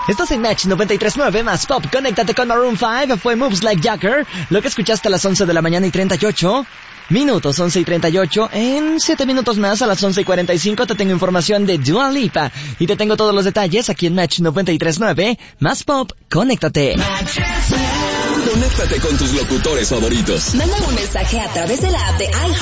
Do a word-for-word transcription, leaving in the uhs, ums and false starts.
Estás en Match noventa y tres punto nueve más Pop. Conéctate con Maroon cinco. Fue Moves Like Jagger. Lo que escuchaste a las once de la mañana y treinta y ocho minutos. once y treinta y ocho. En siete minutos más, a las once y cuarenta y cinco, te tengo información de Dua Lipa. Y te tengo todos los detalles aquí en Match noventa y tres punto nueve más Pop. Conéctate. Conéctate con tus locutores favoritos. Manda un mensaje a través de la app de iHeart